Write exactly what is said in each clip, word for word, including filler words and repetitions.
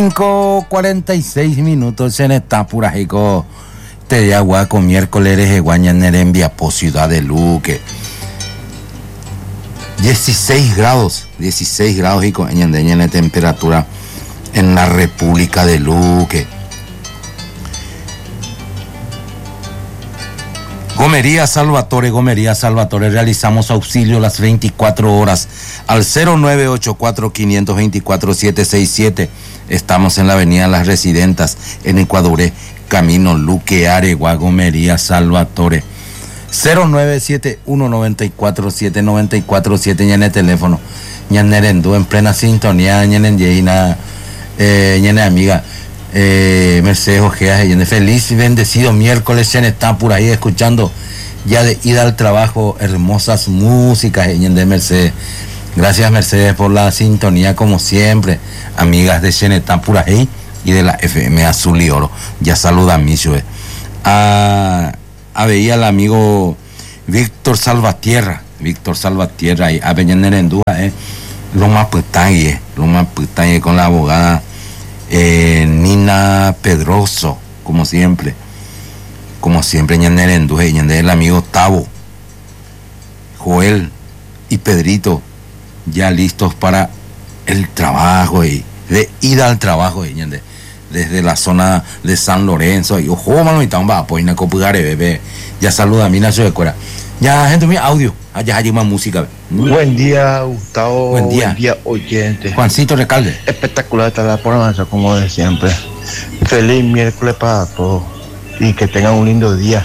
cinco cuarenta y seis minutos en esta pura jico. Te de aguaco miércoles de guaña nerembia po Ciudad de Luque. dieciséis grados, dieciséis grados y con en temperatura en la República de Luque. Gomería Salvatore, Gomería Salvatore, realizamos auxilio las veinticuatro horas al cero nueve ocho cuatro, cinco dos cuatro, siete seis siete. Estamos en la avenida Las Residentas, en Ecuador, camino Luque, Aregua, Gomería Salvatore. cero nueve siete uno, nueve cuatro siete, nueve cuatro siete, ya en el teléfono. Ya en en plena sintonía, ya en Yeina, eh, ya en amiga. Eh, Mercedes Ojea, feliz y bendecido miércoles en está por ahí escuchando ya de ida al trabajo hermosas músicas de Mercedes. Gracias Mercedes por la sintonía como siempre, amigas de Chenetán por ahí y de la F M Azul y Oro. Ya saluda a mí a, a veía al amigo Víctor Salvatierra, Víctor Salvatierra y a Beñanerendúa, eh, lo más putaye, lo más putaye con la abogada Eh, Nina Pedroso, como siempre, como siempre, ñaner Enduje, ñaner el amigo Tavo, Joel y Pedrito, ya listos para el trabajo y de ida al trabajo, y ñaner, desde la zona de San Lorenzo, y ojo, mano, y tamba, pues, na copugare, bebé, ya saluda a mi Nacho de Cuera. Ya, gente, mi audio, allá hay más música. Buen día, Gustavo. Buen día. Buen día, oyente. Juancito Recalde. Espectacular está la programación, como de siempre. Feliz miércoles para todos y que tengan un lindo día.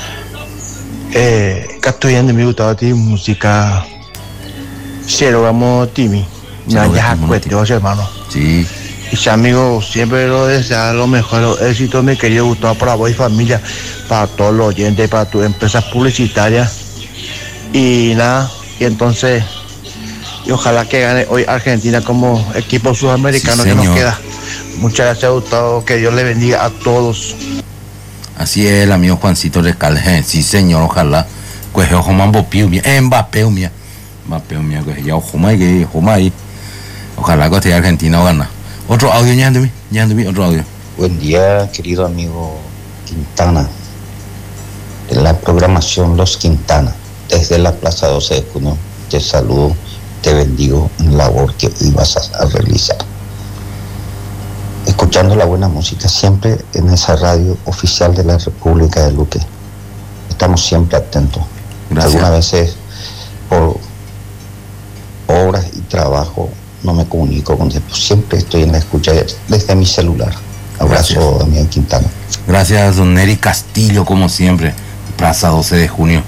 Eh, acá estoy en mi Gustavo, ti música. Cero, vamos, Timmy. Ya, ya, cuestión, hermano. Sí. Y si amigo, siempre lo desea lo mejor, los éxitos, mi querido Gustavo, para vos y familia, para todos los oyentes, para tus empresas publicitarias. Y nada, y entonces, y ojalá que gane hoy Argentina como equipo sudamericano, sí, que nos queda. Muchas gracias, Gustavo, que Dios le bendiga a todos. Así es, el amigo Juancito Recalde, sí señor, ojalá. Pues ojo mambo piu mía, Mbappé mía, Mbappé mía, que ya ojo más que ojo más ahí. Ojalá que esté Argentina gana. Otro audio, ya ando ya ando otro audio. Buen día, querido amigo Quintana, de la programación Los Quintana. Desde la Plaza doce de junio, te saludo, te bendigo en la labor que hoy vas a, a realizar. Escuchando la buena música siempre en esa radio oficial de la República de Luque. Estamos siempre atentos. Gracias. Algunas veces por obras y trabajo no me comunico con usted, siempre estoy en la escucha desde mi celular. Abrazo, amigo Quintana. Gracias, don Neri Castillo, como siempre, Plaza doce de junio.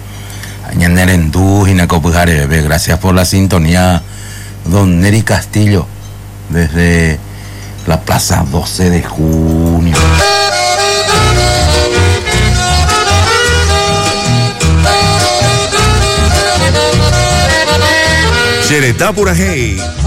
Gracias por la sintonía, don Neri Castillo, desde la Plaza doce de junio. Chenetá Purajey